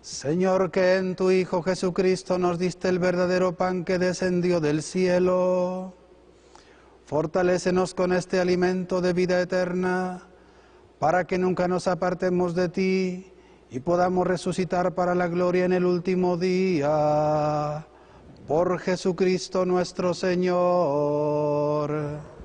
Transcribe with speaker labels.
Speaker 1: Señor, que en tu Hijo Jesucristo nos diste el verdadero pan que descendió del cielo, fortalécenos con este alimento de vida eterna, para que nunca nos apartemos de ti y podamos resucitar para la gloria en el último día. Por Jesucristo nuestro Señor.